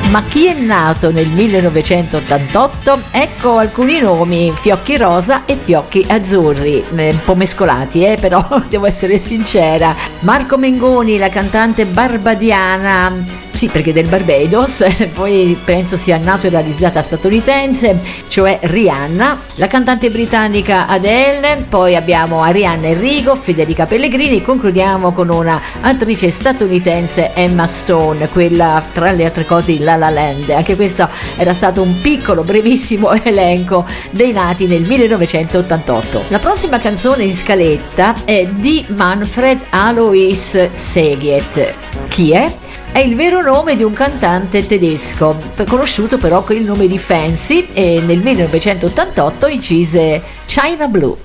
Ma chi è nato nel 1988? Ecco alcuni nomi: Fiocchi Rosa e Fiocchi Azzurri, un po' mescolati, però devo essere sincera. Marco Mengoni, la cantante barbadiana, sì, perché del Barbados, poi penso sia nato e realizzata statunitense, cioè Rihanna, la cantante britannica Adele, poi abbiamo Arianna Enrico, Federica Pellegrini, concludiamo con una attrice statunitense, Emma Stone, quella tra le altre cose di La La Land. Anche questo era stato un piccolo, brevissimo elenco dei nati nel 1988. La prossima canzone in scaletta è di Manfred Alois Segiet. Chi è? È il vero nome di un cantante tedesco, conosciuto però con il nome di Fancy, e nel 1988 incise China Blue.